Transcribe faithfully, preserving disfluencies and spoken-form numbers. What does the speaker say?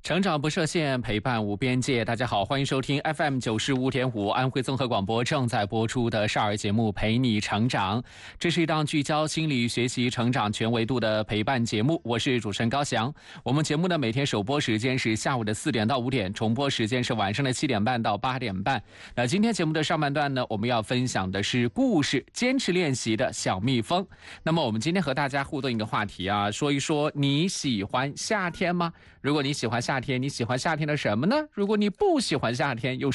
成长不设限，陪伴无边界。大家好，欢迎收听 F M 九十五点五安徽综合广播正在播出的少儿节目《陪你成长》。这是一档聚焦心理学习成长全维度的陪伴节目，我是主持人高翔。我们节目呢每天首播时间是下午的四点到五点，重播时间是晚上的七点半到八点半。那今天节目的上半段呢，我们要分享的是故事坚持练习的小蜜蜂。那么我们今天和大家互动一个话题啊，说一说你喜欢夏天吗？如果你喜欢夏天，你喜欢夏天的什么呢？如果你不喜欢夏天，又